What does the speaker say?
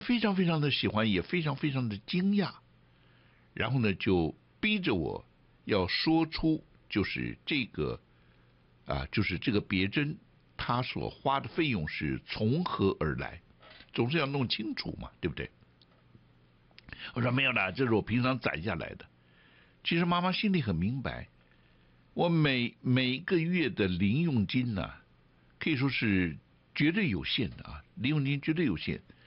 非常非常的喜欢，也非常非常的惊讶，然后呢，就逼着我要说出就是这个就是这个别针他所花的费用是从何而来，总是要弄清楚嘛，对不对？我说没有啦，这是我平常攒下来的。其实妈妈心里很明白，我每个月的零用金呢，可以说是绝对有限的啊，零用金绝对有限。